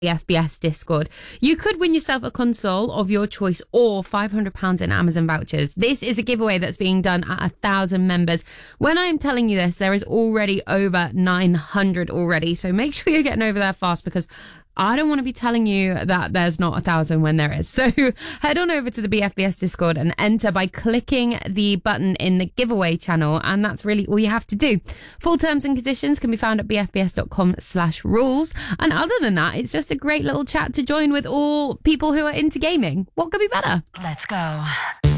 FBS Discord. You could win yourself a console of your choice or £500 in Amazon vouchers. This is a giveaway that's being done at 1,000 members. When I'm telling you this, there is already over 900 already. So make sure you're getting over there fast, because I don't want to be telling you that there's not 1,000 when there is. So head on over to the BFBS Discord and enter by clicking the button in the giveaway channel. And that's really all you have to do. Full terms and conditions can be found at bfbs.com/rules. And other than that, it's just a great little chat to join with all people who are into gaming. What could be better? Let's go.